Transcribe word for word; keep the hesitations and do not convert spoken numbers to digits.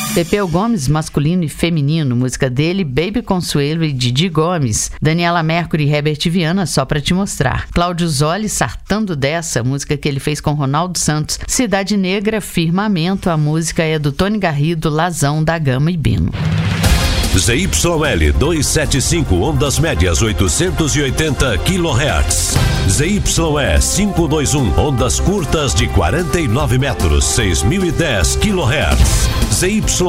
Pepeu Gomes, masculino e feminino, música dele, Baby Consuelo e Didi Gomes. Daniela Mercury e Herbert Viana, Só Pra Te Mostrar. Cláudio Zoli, Sartando Dessa, música que ele fez com Ronaldo Santos. Cidade Negra, Firmamento, a música é do Tony Garrido, Lazão, da Gama e Bino. Z Y L duzentos e setenta e cinco, ondas médias oitocentos e oitenta quilohertz. Z Y E quinhentos e vinte e um, ondas curtas de quarenta e nove metros, seis mil e dez quilohertz. Z Y